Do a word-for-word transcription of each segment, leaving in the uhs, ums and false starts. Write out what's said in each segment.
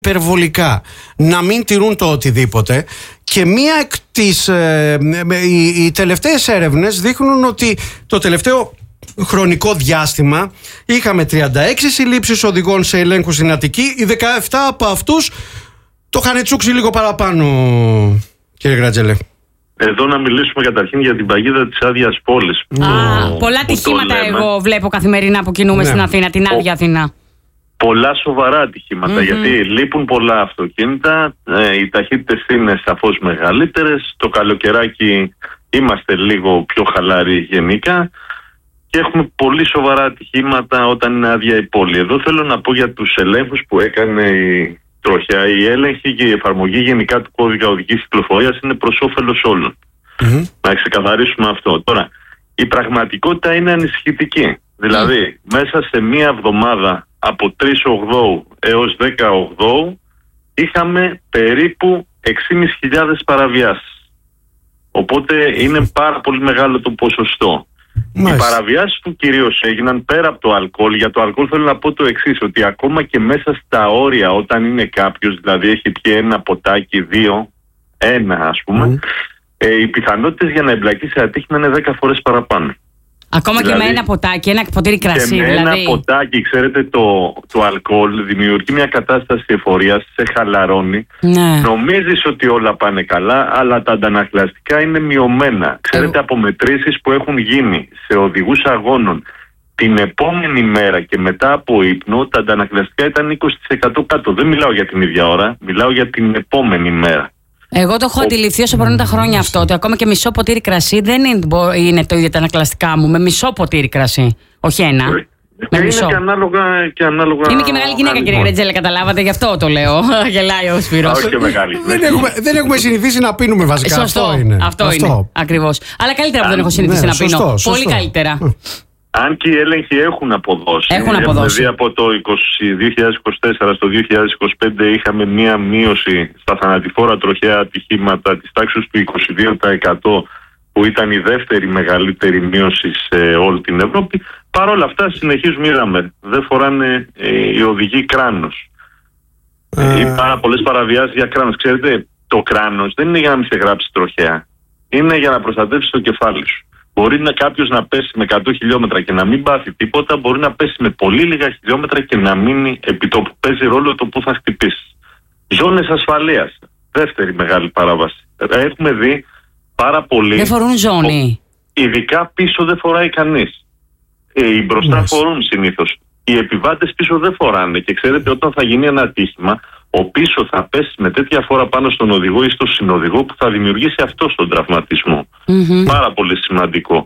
υπερβολικά να μην τηρούν το οτιδήποτε. Και μία εκ της, ε, οι, οι τελευταίες έρευνες δείχνουν ότι το τελευταίο χρονικό διάστημα είχαμε τριάντα έξι συλλήψεις οδηγών σε ελέγχους στην Αττική. Οι δεκαεπτά από αυτούς το είχαν τσούξει λίγο παραπάνω, κύριε Γρατζέλε. Εδώ να μιλήσουμε καταρχήν για την παγίδα της άδειας πόλης. Α, που, πολλά που ατυχήματα εγώ βλέπω καθημερινά που κινούμε ναι. στην Αθήνα, την άδεια Αθήνα. Πολλά σοβαρά ατυχήματα, mm-hmm. γιατί λείπουν πολλά αυτοκίνητα, ε, οι ταχύτητες είναι σαφώς μεγαλύτερες, το καλοκαιράκι είμαστε λίγο πιο χαλαροί γενικά και έχουμε πολύ σοβαρά ατυχήματα όταν είναι άδεια η πόλη. Εδώ θέλω να πω για τους ελέγχους που έκανε η τροχιά. Η έλεγχη και η εφαρμογή γενικά του κώδικα οδικής κυκλοφορίας είναι προς όφελος όλων. Mm-hmm. Να ξεκαθαρίσουμε αυτό. Τώρα, η πραγματικότητα είναι ανησυχητική. Δηλαδή, mm. μέσα σε μία εβδομάδα από τρεις Οκτώβρη έως δέκα Οκτώβρη είχαμε περίπου έξι χιλιάδες πεντακόσιες παραβιάσεις. Οπότε είναι πάρα πολύ μεγάλο το ποσοστό. Μάλιστα. Οι παραβιάσεις που κυρίως έγιναν πέρα από το αλκοόλ, για το αλκοόλ θέλω να πω το εξής, ότι ακόμα και μέσα στα όρια όταν είναι κάποιος, δηλαδή έχει πιει ένα ποτάκι, δύο, ένα ας πούμε, mm. ε, οι πιθανότητες για να εμπλακεί σε ατύχημα είναι δέκα φορές παραπάνω. Ακόμα δηλαδή, και με ένα ποτάκι, ένα ποτήρι κρασί. Και με δηλαδή. ένα ποτάκι, ξέρετε, το, το αλκοόλ δημιουργεί μια κατάσταση εφορίας, σε χαλαρώνει. Ναι. Νομίζεις ότι όλα πάνε καλά, αλλά τα αντανακλαστικά είναι μειωμένα. Ξέρετε, από μετρήσεις που έχουν γίνει σε οδηγούς αγώνων την επόμενη μέρα και μετά από ύπνο, τα αντανακλαστικά ήταν είκοσι τοις εκατό κάτω. Δεν μιλάω για την ίδια ώρα, μιλάω για την επόμενη μέρα. Εγώ το έχω Ο... αντιληφθεί όσο περνούν τα χρόνια αυτό, ότι ακόμα και μισό ποτήρι κρασί δεν είναι, είναι το ίδιο τα ανακλαστικά μου. Με μισό ποτήρι κρασί, όχι ένα. Ε, με είναι μισό. Και ανάλογα, και ανάλογα. Είμαι και μεγάλη γυναίκα, κύριε Γρατζέλε, καταλάβατε, γι' αυτό το λέω. Γελάει ο Σπύρος. Όχι και μεγάλη. δεν, έχουμε, δεν έχουμε συνηθίσει να πίνουμε βασικά. Σωστό, αυτό είναι. Αυτό, αυτό. είναι. Ακριβώς. Αλλά καλύτερα που δεν έχω συνηθίσει ναι, να πίνω. Σωστό, σωστό. Πολύ καλύτερα. Αν και οι έλεγχοι έχουν αποδώσει. Έχουν αποδώσει. Δηλαδή από το δύο χιλιάδες είκοσι τέσσερα στο δύο χιλιάδες είκοσι πέντε είχαμε μία μείωση στα θανατηφόρα τροχαία ατυχήματα της τάξης του είκοσι δύο τοις εκατό, που ήταν η δεύτερη μεγαλύτερη μείωση σε όλη την Ευρώπη. Παρ' όλα αυτά συνεχίζουμε, είδαμε, δεν φοράνε ε, οι οδηγοί κράνος. Ε... Ή πάρα πολλές παραβιάσεις για κράνος. Ξέρετε, το κράνος δεν είναι για να μην σε γράψει τροχαία. Είναι για να προστατεύσει το κεφάλι σου. Μπορεί να κάποιος να πέσει με εκατό χιλιόμετρα και να μην πάθει τίποτα, μπορεί να πέσει με πολύ λίγα χιλιόμετρα και να μείνει επί τόπου. Παίζει ρόλο το που θα χτυπήσει. Ζώνες ασφαλείας. Δεύτερη μεγάλη παράβαση. Έχουμε δει πάρα πολύ. Δεν φορούν ζώνη. Ειδικά πίσω δεν φοράει κανείς. Ε, οι μπροστά yes. φορούν συνήθως. Οι επιβάτες πίσω δεν φοράνε. Και ξέρετε, όταν θα γίνει ένα ατύχημα, ο πίσω θα πέσει με τέτοια φορά πάνω στον οδηγό ή στον συνοδηγό που θα δημιουργήσει αυτό τον τραυματισμό. Mm-hmm. Πάρα πολύ σημαντικό.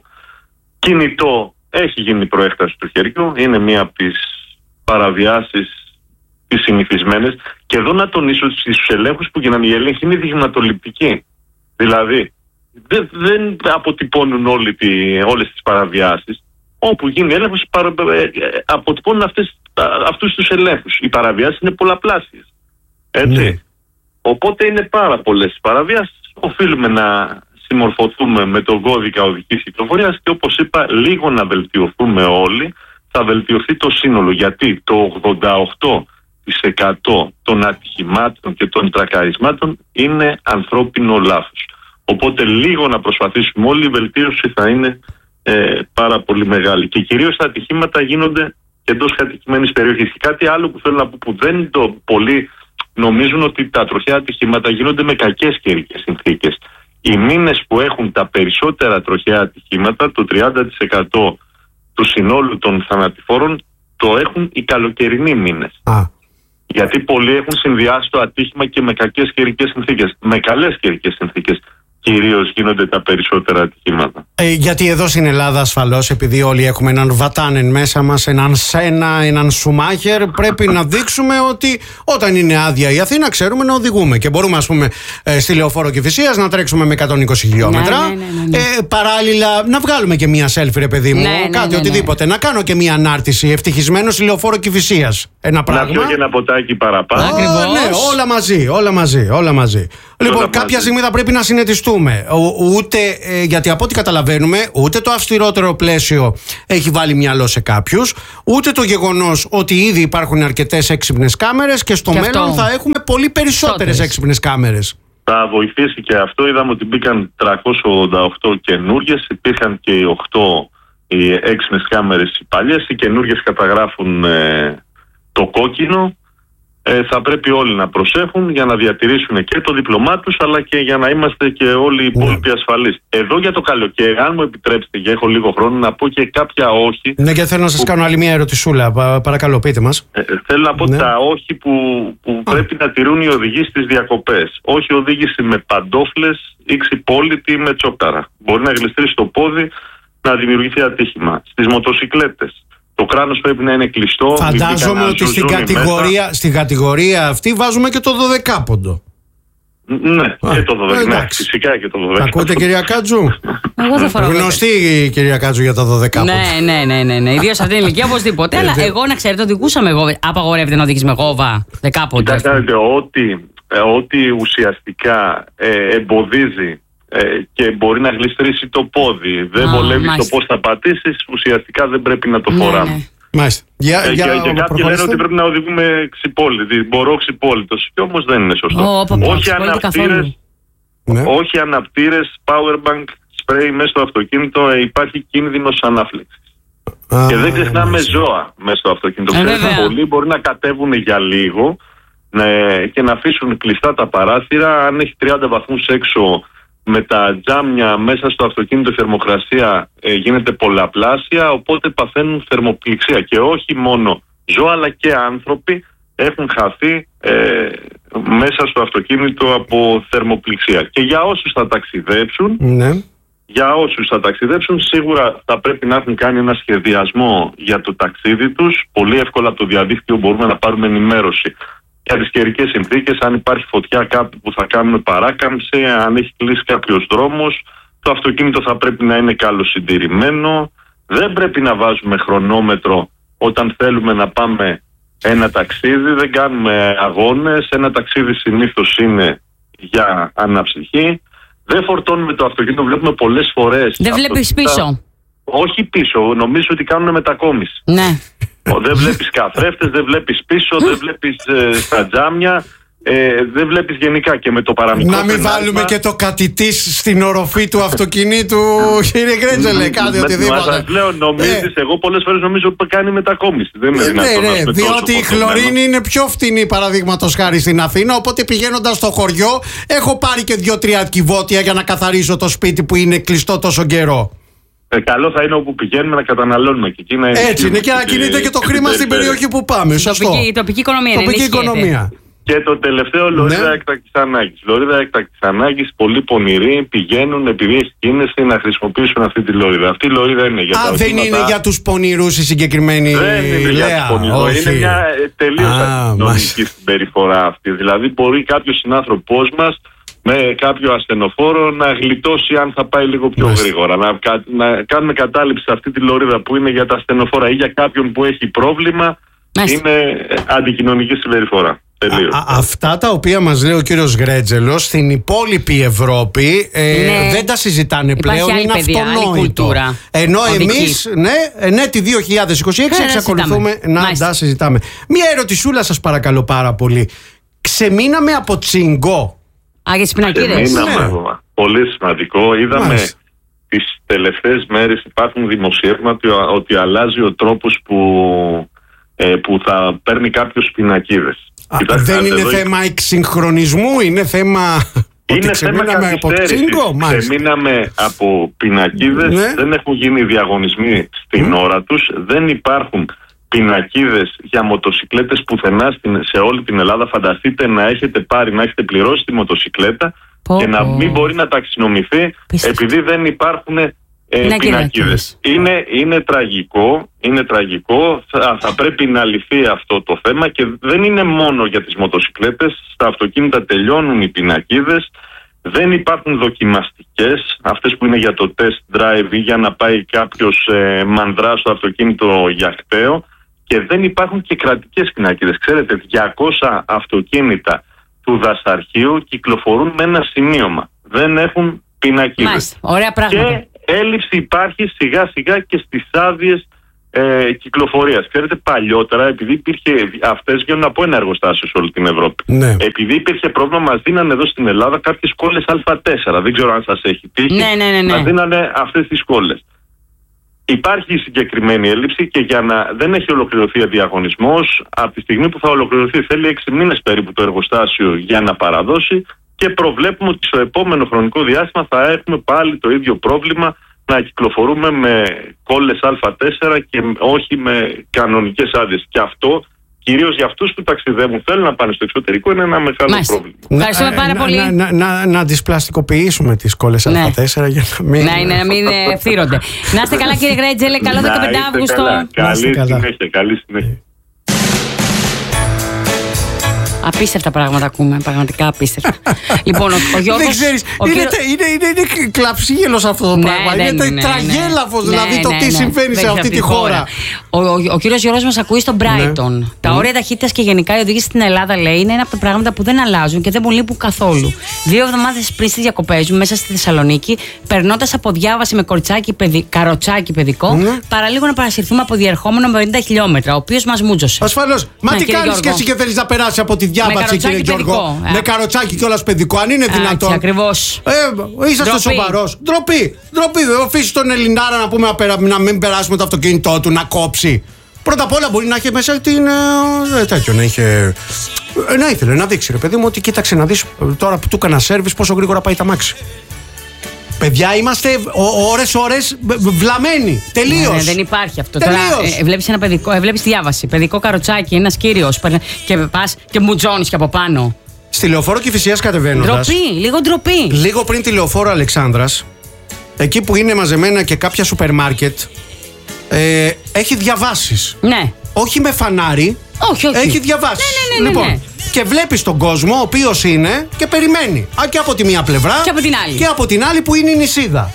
Κινητό, έχει γίνει προέκταση του χεριού, είναι μία από τις παραβιάσεις τις συνηθισμένες. Και εδώ να τονίσω ότι στους ελέγχους που γίνανε, οι έλεγχοι είναι δειγματοληπτικοί. Δηλαδή, δεν, δεν αποτυπώνουν όλη τη, όλες τις παραβιάσεις. Όπου γίνει έλεγχος, παρα, αποτυπώνουν αυτές, αυτούς τους ελέγχους. Οι παραβιάσεις είναι πολλαπλάσιες. Έτσι. Mm. Οπότε είναι πάρα πολλές παραβιάσεις. Οφείλουμε να συμμορφωθούμε με τον κώδικα οδικής κυκλοφορίας και, όπως είπα, λίγο να βελτιωθούμε όλοι, θα βελτιωθεί το σύνολο. Γιατί το ογδόντα οκτώ τοις εκατό των ατυχημάτων και των τρακαρισμάτων είναι ανθρώπινο λάθος. Οπότε λίγο να προσπαθήσουμε όλοι, η βελτίωση θα είναι ε, πάρα πολύ μεγάλη. Και κυρίως τα ατυχήματα γίνονται εντός κατοικημένης περιοχής. Και κάτι άλλο που θέλω να πω, που δεν το πολύ νομίζουν, ότι τα τροχαία ατυχήματα γίνονται με κακές καιρικές συνθήκες. Οι μήνες που έχουν τα περισσότερα τροχαία ατυχήματα, το τριάντα τοις εκατό του συνόλου των θανατηφόρων, το έχουν οι καλοκαιρινοί μήνες. Α. Γιατί πολλοί έχουν συνδυάσει το ατύχημα και με κακές καιρικές συνθήκες. Με καλές καιρικές συνθήκες κυρίως γίνονται τα περισσότερα ατυχήματα. Ε, γιατί εδώ στην Ελλάδα, ασφαλώς, επειδή όλοι έχουμε έναν Βατάνεν μέσα μας, έναν Σένα, έναν Σουμάχερ, πρέπει να δείξουμε ότι όταν είναι άδεια η Αθήνα, ξέρουμε να οδηγούμε. Και μπορούμε, ας πούμε, ε, στη Λεωφόρο Κηφισίας να τρέξουμε με εκατόν είκοσι χιλιόμετρα. Ναι, ναι, ναι, ναι. Ε, παράλληλα, να βγάλουμε και μία selfie, ρε παιδί μου, ναι, ναι, κάτι, ναι, ναι, οτιδήποτε. Να κάνω και μία ανάρτηση ευτυχισμένο στη Λεωφόρο Κηφισίας. Ένα πράγμα. Να πιω και ένα ποτάκι παραπάνω. Oh, ναι, όλα μαζί, όλα μαζί, όλα μαζί. Λοιπόν, όλα κάποια μαζί. στιγμή θα πρέπει να συνετιστούμε. δούμε. Ούτε, γιατί από ό,τι καταλαβαίνουμε, ούτε το αυστηρότερο πλαίσιο έχει βάλει μυαλό σε κάποιους, ούτε το γεγονός ότι ήδη υπάρχουν αρκετές έξυπνες κάμερες και στο και μέλλον αυτό... θα έχουμε πολύ περισσότερες έξυπνες κάμερες. Θα βοηθήσει και αυτό. Είδαμε ότι μπήκαν τριακόσιες ογδόντα οκτώ καινούργιες, υπήρχαν και οι οκτώ οι έξυπνες κάμερες οι παλιές, οι καινούργιες καταγράφουν ε, το κόκκινο. Ε, θα πρέπει όλοι να προσέχουν για να διατηρήσουν και το δίπλωμά τους, αλλά και για να είμαστε και όλοι οι υπόλοιποι ασφαλείς. Εδώ για το καλοκαίρι, αν μου επιτρέψετε και έχω λίγο χρόνο, να πω και κάποια όχι. Ναι, και θέλω να σας που... κάνω άλλη μια ερωτησούλα. Πα, παρακαλώ, πείτε μας. Ε, θέλω να πω ναι. τα όχι που, που πρέπει να τηρούν οι οδηγοί στις διακοπές. Όχι οδήγηση με παντόφλες ή ξυπόλυτη με τσόκαρα. Μπορεί να γλιστρήσει το πόδι, να δημιουργηθεί ατύχημα. Στις μοτοσικλέτες. Το κράνος πρέπει να είναι κλειστό. Φαντάζομαι ότι στην κατηγορία, στην κατηγορία αυτή βάζουμε και το δωδεκάποντο. Ναι, Α, και το δωδεκάποντο. Ναι, φυσικά και το δωδεκάποντο. Ακούτε, κυρία Κάτζου? Εγώ δεν φοράω. Γνωστή η κυρία Κάτζου για το δωδεκάποντο. Ναι, ναι, ναι, ναι, ναι. Ιδίως σε αυτήν την ηλικία οπωσδήποτε. Αλλά εγώ να ξέρετε, οδηγούσαμε εγώ. Απαγορεύεται να οδηγείς με γόβα δεκάποντο. Κοιτάξτε, ότι, ότι ουσιαστικά ε, εμποδίζει και μπορεί να γλιστρήσει το πόδι, δεν oh, βολεύει το πώς θα πατήσεις, ουσιαστικά δεν πρέπει να το ναι, φοράμε. Ναι. Μάλιστα. Για, ε, για, και και κάποιοι λένε ότι πρέπει να οδηγούμε ξυπόλυτοι. Μπορώ ξυπόλυτος, και όμως δεν είναι σωστό. Oh, όχι αναπτήρες, ναι. όχι αναπτήρες, powerbank, spray μέσα στο αυτοκίνητο, ε, υπάρχει κίνδυνος ανάφλεξης. Ah, και δεν ξεχνάμε yeah. ζώα μέσα στο αυτοκίνητο. Yeah, πολλοί μπορεί να κατέβουν για λίγο ναι, και να αφήσουν κλειστά τα παράθυρα. Αν έχει τριάντα βαθμούς έξω, με τα τζάμια μέσα στο αυτοκίνητο, η θερμοκρασία ε, γίνεται πολλαπλάσια, οπότε παθαίνουν θερμοπληξία. Και όχι μόνο ζώα, αλλά και άνθρωποι έχουν χαθεί ε, μέσα στο αυτοκίνητο από θερμοπληξία. Και για όσους θα ταξιδέψουν, ναι. για όσους θα ταξιδέψουν, σίγουρα θα πρέπει να έχουν κάνει ένα σχεδιασμό για το ταξίδι τους. Πολύ εύκολα από το διαδίκτυο μπορούμε να πάρουμε ενημέρωση για τις καιρικές συνθήκες, αν υπάρχει φωτιά κάπου που θα κάνουμε παράκαμψη, αν έχει κλείσει κάποιος δρόμος. Το αυτοκίνητο θα πρέπει να είναι καλοσυντηρημένο. Δεν πρέπει να βάζουμε χρονόμετρο όταν θέλουμε να πάμε ένα ταξίδι. Δεν κάνουμε αγώνες. Ένα ταξίδι συνήθως είναι για αναψυχή. Δεν φορτώνουμε το αυτοκίνητο. Βλέπουμε πολλές φορές. Δεν βλέπεις πίσω. Όχι πίσω. Νομίζω ότι κάνουν μετακόμιση. Ναι. Δεν βλέπεις καθρέφτες, δεν βλέπεις πίσω, δεν βλέπεις ε, στα τζάμια, ε, δεν βλέπεις γενικά και με το παραμικρό. Να μην βάλουμε πενάσμα... και το κατητής στην οροφή του αυτοκινήτου, κύριε Γκρέτζελε, κάτι οτιδήποτε. Μα λέω, νομίζεις, ε. εγώ πολλές φορές νομίζω ότι κάνει μετακόμιση. Δεν είναι δυνατόν. Ναι, ναι, διότι η χλωρίνη είναι πιο φτηνή, παραδείγματος χάρη, στην Αθήνα. Οπότε πηγαίνοντας στο χωριό, έχω πάρει και δύο-τρία κυβότια για να καθαρίσω το σπίτι που είναι κλειστό τόσο καιρό. Ε, καλό θα είναι όπου πηγαίνουμε να καταναλώνουμε και εκεί να είναι. Έτσι είναι, και να κινείται και το χρήμα στην περιοχή που πάμε. Σωστό. Η τοπική οικονομία. Τοπική οικονομία. Και το τελευταίο, λωρίδα ναι. έκτακτης ανάγκης. Λωρίδα έκτακτης ανάγκης, πολύ πονηροί πηγαίνουν επειδή έχει κίνηση να χρησιμοποιήσουν αυτή τη λωρίδα. Αυτή η λωρίδα είναι για Α, τα δεν οχήματα... είναι για τους πονηρούς η συγκεκριμένη δεν είναι Λέα. Για τους πονηρούς. Είναι μια τελείως αστυνομική συμπεριφορά αυτή. Δηλαδή, μπορεί κάποιος συνάνθρωπός μας με κάποιο ασθενοφόρο να γλιτώσει αν θα πάει λίγο πιο Μάλιστα. γρήγορα. Να, να κάνουμε κατάληψη σε αυτή τη λωρίδα που είναι για τα ασθενοφόρα ή για κάποιον που έχει πρόβλημα. Μάλιστα. Είναι αντικοινωνική συμπεριφορά. Α, αυτά τα οποία μας λέει ο κύριος Γκρέτζελος στην υπόλοιπη Ευρώπη ε, ναι. δεν τα συζητάνε Υπάρχει πλέον, είναι παιδιά, αυτονόητο. Ενώ εμείς, ναι, ναι, τη δύο χιλιάδες είκοσι έξι ναι, εξακολουθούμε να Μάλιστα. τα συζητάμε. Μία ερωτησούλα σας παρακαλώ πάρα πολύ. Ξεμείναμε από τσιγκό. Α, για τις πινακίδες. Ναι. Πολύ σημαντικό. Είδαμε Μάλιστα. τις τελευταίες μέρες υπάρχουν δημοσιεύματα ότι αλλάζει ο τρόπος που, ε, που θα παίρνει κάποιος πινακίδες. Α, δεν είναι θέμα έχει... εξυγχρονισμού, είναι θέμα... Είναι θέμα καθυστέρησης. Ξεμείναμε από πινακίδες, ναι. δεν έχουν γίνει διαγωνισμοί στην mm. ώρα τους, δεν υπάρχουν πινακίδες για μοτοσικλέτες πουθενά στην, σε όλη την Ελλάδα. Φανταστείτε να έχετε πάρει, να έχετε πληρώσει τη μοτοσικλέτα oh, και να μην μπορεί να ταξινομηθεί Πίστευτε. επειδή δεν υπάρχουν ε, πινακίδες. Είναι, είναι τραγικό, είναι τραγικό. Θα, θα πρέπει να λυθεί αυτό το θέμα και δεν είναι μόνο για τις μοτοσικλέτες. Στα αυτοκίνητα τελειώνουν οι πινακίδες. Δεν υπάρχουν δοκιμαστικές, αυτές που είναι για το test drive ή για να πάει κάποιος ε, μανδρά στο αυτοκίνητο για χταίο. Και δεν υπάρχουν και κρατικές πινακίδες. Ξέρετε, διακόσια αυτοκίνητα του δασαρχείου κυκλοφορούν με ένα σημείωμα. Δεν έχουν πινακίδες. Ωραία πράγματα. Και έλλειψη υπάρχει σιγά σιγά και στις άδειες ε, κυκλοφορίας. Ξέρετε, παλιότερα, επειδή υπήρχε, αυτές γίνουν από ένα εργοστάσιο σε όλη την Ευρώπη. Ναι. Επειδή υπήρχε πρόβλημα, μας δίνανε εδώ στην Ελλάδα κάποιες κόλλες Α τέσσερα. Δεν ξέρω αν σας έχει τύχει. Ναι, ναι, ναι, ναι. Μας δίνανε αυτές τις κόλλες. Υπάρχει συγκεκριμένη έλλειψη και για να δεν έχει ολοκληρωθεί ο διαγωνισμός, από τη στιγμή που θα ολοκληρωθεί θέλει έξι μήνες περίπου το εργοστάσιο για να παραδώσει και προβλέπουμε ότι στο επόμενο χρονικό διάστημα θα έχουμε πάλι το ίδιο πρόβλημα, να κυκλοφορούμε με κόλλες Α τέσσερα και όχι με κανονικές άδειες. Και αυτό, κυρίως για αυτούς που ταξιδεύουν, θέλουν να πάνε στο εξωτερικό, είναι ένα μεγάλο Μάλιστα. πρόβλημα. Ευχαριστούμε πάρα να, πολύ. Να, να, να, να τις πλαστικοποιήσουμε τις κόλλες Ναι. Α τέσσερα για να μην... Ναι, ναι, να μην ε, φθύρονται. Να είστε καλά, κύριε Γκρέτζελε. Καλό Να δεκαπέντε είστε Αύγουστο. καλά. Να είστε Καλή καλά. συνέχεια, καλή συνέχεια. Απίστευτα πράγματα ακούμε, πραγματικά απίστευτα. Λοιπόν, ο, ο Γιώργος... Δεν ξέρεις, ο είναι, κύριος- είναι, είναι, είναι κλαψίγελος αυτό το Ναι, πράγμα. δεν Είναι το είναι, τραγέλαφος, ναι, δηλαδή ναι, το ναι, τι ναι. συμβαίνει Δεν σε έχει αυτή τη χώρα. Ο, ο, ο κύριος Γιώργος μας ακούει στο Brighton. Ναι. Τα όρια ταχύτητας και γενικά η οδήγηση στην Ελλάδα, λέει, είναι ένα από τα πράγματα που δεν αλλάζουν και δεν μου λείπουν καθόλου. Δύο εβδομάδες πριν στις διακοπές μου, μέσα στη Θεσσαλονίκη, περνώντας από διάβαση με κορτσάκι παιδι, καροτσάκι παιδικό, Ναι. παραλίγο να παρασυρθούμε από διερχόμενο με πενήντα χιλιόμετρα, ο οποίος μας μούτζωσε. Ασφαλώς. Μα Ναι, τι κύριε κάνεις και Γιώργο. εσύ και θέλεις να περάσει από τη διάβαση, καροτσάκι κύριε Γιώργο. παιδικό, ε. Με καροτσάκι κιόλας παιδικό, αν είναι δυνατόν. Έτσι, ακριβώς. Ε, είσαστε Ντροπή. σοβαρός. Ντροπή. Ντροπή. Δεν αφήσει τον Ελληνάρα να πούμε να, περα, να μην περάσουμε το αυτοκίνητό του, να κόψει. Πρώτα απ' όλα μπορεί να έχει μέσα την. Ε, ε, τέτοιο, να είχε. Ε, να ήθελε να δείξει, ρε παιδί μου, ότι κοίταξε να δεις ε, τώρα που του έκανα σέρβις πόσο γρήγορα πάει τα μάξι. Παιδιά, είμαστε ώρες-ώρες βλαμμένοι. Τελείως. Ναι, ναι, δεν υπάρχει αυτό. Τελείως. Τώρα, ε, βλέπεις ένα παιδικό, ε, βλέπεις διάβαση. Παιδικό καροτσάκι, ένας κύριος. περνά- Και πας και μουτζώνεις και από πάνω. Στη Λεωφόρο Κηφισίας κατεβαίνοντας. Ντροπή, λίγο ντροπή. Λίγο πριν τη Λεωφόρο Αλεξάνδρας, εκεί που είναι μαζεμένα και κάποια σούπερ μάρκετ, ε, έχει διαβάσεις. Ναι. Όχι με φανάρι. Όχι, όχι. Έχει διαβάσεις. Ναι, ναι, ναι, λοιπόν, ναι. και βλέπεις τον κόσμο ο οποίος είναι και περιμένει. Α, και από τη μία πλευρά Και από την άλλη. και από την άλλη που είναι η νησίδα.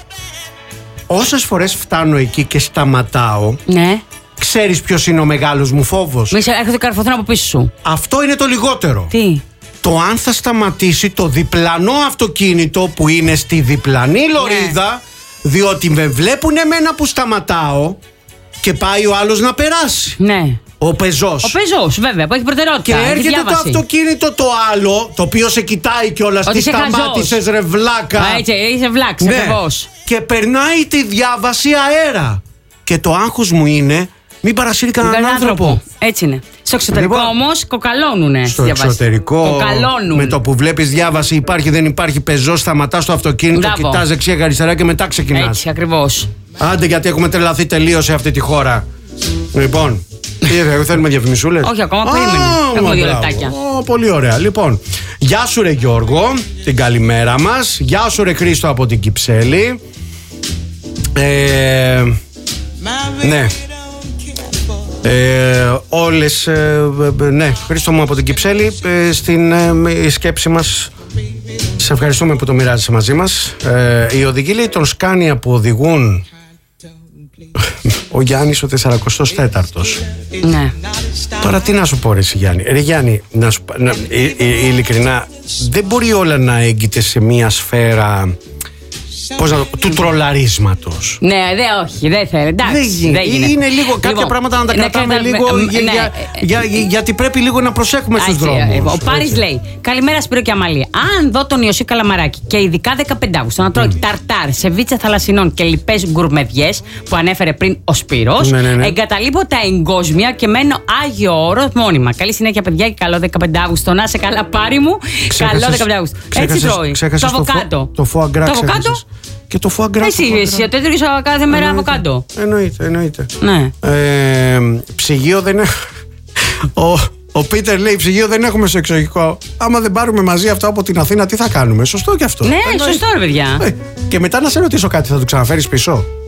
Όσες φορές φτάνω εκεί και σταματάω, Ναι. ξέρεις ποιος είναι ο μεγάλος μου φόβος? Μη σε έρχονται καρφωθούν από πίσω σου. Αυτό είναι το λιγότερο. Τι. Το αν θα σταματήσει το διπλανό αυτοκίνητο που είναι στη διπλανή λωρίδα, διότι με βλέπουν εμένα που σταματάω και πάει ο άλλος να περάσει. Ναι. Ο πεζός. Ο πεζός, βέβαια, που έχει Και προτεραιότητα. έχει έρχεται το διάβαση. αυτοκίνητο το άλλο, το οποίο σε κοιτάει κιόλας, Ότι τι είσαι χαζός. σταμάτησες ρε βλάκα. Α, έτσι, είσαι βλάξ, Ναι. ακριβώς. Και περνάει τη διάβαση αέρα. Και το άγχος μου είναι μην παρασύρει κανέναν Κανέναν άνθρωπο. Έτσι είναι. Στο εξωτερικό Λοιπόν, όμως κοκαλώνουνε. Στο στις διαβάσεις. εξωτερικό, Κοκαλώνουν. με το που βλέπεις διάβαση, υπάρχει δεν υπάρχει πεζός, σταματάς το αυτοκίνητο, Μπράβο. κοιτάς δεξιά και αριστερά και μετά ξεκινάς. Έτσι, ακριβώς. Άντε, γιατί έχουμε τρελαθεί τελείως σε αυτή τη χώρα. Λοιπόν, τι ε, θέλουμε διαφημισούλες? Όχι, ακόμα Α, περίμενε. Έχουμε μα, δύο μπράβο. λεπτάκια. Ω, πολύ ωραία. Λοιπόν, γεια σου ρε Γιώργο, την καλημέρα μας. Γεια σου ρε Χρήστο από την Κυψέλη. Ε, ναι. Ε, όλες ε, ε, ναι, Χρήστο μου από την Κυψέλη, ε, στην ε, σκέψη μας σε ευχαριστούμε που το μοιράζεσαι μαζί μας. ε, οι οδηγοί, λέει, των Σκάνια που οδηγούν ο Γιάννης ο τεσσαρακοστός τέταρτος. Ναι. Τώρα τι να σου πω ρε εσύ, Γιάννη? Ρε Γιάννη, να σου, να, ε, ε, ειλικρινά δεν μπορεί όλα να έγκυται σε μία σφαίρα, πώς να το, του τρολαρίσματος. Ναι, δε, όχι, δεν θέλει. Εντάξει, Δεν γίνεται. γίνεται. Είναι λίγο κάποια Λοιπόν, πράγματα να τα να κρατάμε κρατάμε- λίγο ε, για, ναι, για, ε, για- για- γιατί πρέπει λίγο να προσέχουμε στους Έτσι, δρόμους. ε, Ο Πάρης Έτσι. λέει: Καλημέρα, Σπύρο και Αμαλία. Αν δω τον Ιωσή Καλαμαράκη και ειδικά δεκαπέντε Αυγούστου να τρώει ταρτάρ, σεβίτσα θαλασσινών και λοιπές γκουρμεδιές που ανέφερε πριν ο Σπύρος, Ναι, ναι, ναι. εγκαταλείπω τα εγκόσμια και μένω Άγιο Όρος μόνιμα. Καλή συνέχεια, παιδιά, και καλό δεκαπέντε Αυγούστου. Να σε καλά, Πάρη μου. Ξέχασες- Καλό δεκαπέντε Αυγούστου. Έτσι ξέχασες- τρώει. ξέχασες Το το φο- αβοκάντο. το φοαγκρά Το αβοκάντο. ξέχασες. Και το φοαγκρά. Εσύ, εσύ, το έτρωγες κάθε μέρα αβοκάντο. Εννοείται, εννοείται. Ναι. Ε, ψυγείο δεν έχω. Ο, ο Πίτερ λέει: ψυγείο δεν έχουμε στο εξωτερικό. Άμα δεν πάρουμε μαζί αυτό από την Αθήνα, τι θα κάνουμε? Σωστό και αυτό. Ναι, Εννοείται. σωστό, ρε παιδιά. Ε, και μετά να σε ρωτήσω κάτι, θα το ξαναφέρεις πίσω?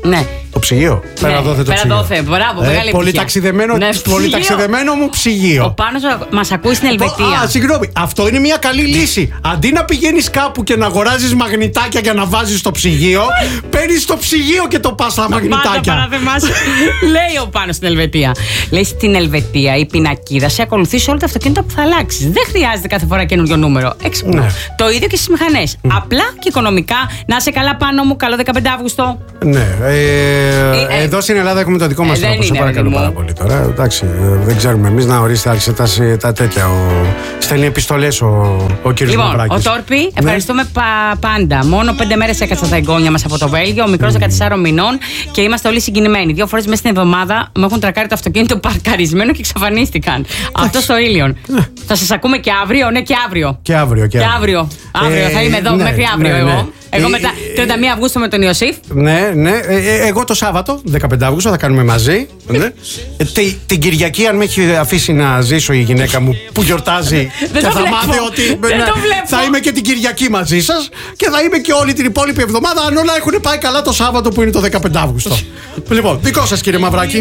Ναι. Το ψυγείο. Πέρα Ναι, δόθε το πέρα ψυγείο. δόθε. Μπράβο, Ε, μεγάλη πολύ επιτυχία. ταξιδεμένο, Ναι, πολύ ψυγείο. ταξιδεμένο μου Ο ψυγείο. Πάνος μας ακούει στην Ελβετία. Α, συγγνώμη. Αυτό είναι μια καλή λύση. Αντί να πηγαίνεις κάπου και να αγοράζεις μαγνητάκια για να βάζεις στο ψυγείο, παίρνεις στο ψυγείο και το πας στα Πάντα μαγνητάκια. παράδειγμα σου. Λέει ο Πάνος στην Ελβετία. Λέει στην Ελβετία η πινακίδα σε ακολουθεί σε όλο το αυτοκίνητο που θα αλλάξει. Δεν χρειάζεται κάθε φορά καινούριο νούμερο. Έξυπνο. Ναι. Το ίδιο και στις μηχανές. Απλά και οικονομικά. Να σε καλά, Πάνο μου. Καλό δεκαπέντε Αυγούστου. Ναι. Ε, ε, εδώ στην Ελλάδα έχουμε το δικό μας ε, δεν τρόπο. Σε είναι, παρακαλώ παιδί μου. πάρα πολύ τώρα. Εντάξει, ε, δεν ξέρουμε εμείς να ορίστε άρχισε τα, τα τέτοια. Ο, στέλνει επιστολές ο, ο κύριος Λοιπόν, Μαυράκης. ο Τόρπι, ευχαριστούμε πα- πάντα. Μόνο πέντε μέρες έκατσα τα εγγόνια μας από το Βέλγιο. Ο μικρός δεκατεσσάρων μηνών και είμαστε όλοι συγκινημένοι. Δύο φορές μέσα στην εβδομάδα μου έχουν τρακάρει το αυτοκίνητο παρκαρισμένο και εξαφανίστηκαν. Αυτό στο Ήλιον. Θα σας ακούμε και αύριο, ναι, και αύριο. Και αύριο. Και Και αύριο, αύριο. Αύριο Ε, θα είμαι εδώ ναι, μέχρι αύριο ναι, εγώ. ναι. Εγώ Ε, μετά ε, τριάντα μία Αυγούστου με τον Ιωσήφ. Ναι, ναι. Ε, ε, εγώ το Σάββατο, δεκαπέντε Αυγούστου, θα κάνουμε μαζί. Ναι. Ε, τη- την Κυριακή, αν με έχει αφήσει να ζήσω η γυναίκα μου που γιορτάζει, Δεν και το θα βλέπω. μάθει ότι Δεν ναι, το βλέπω. θα είμαι και την Κυριακή μαζί σας και θα είμαι και όλη την υπόλοιπη εβδομάδα, αν όλα έχουν πάει καλά το Σάββατο που είναι το δεκαπέντε Αυγούστου. Λοιπόν, δικό σας κύριε Μαυράκη.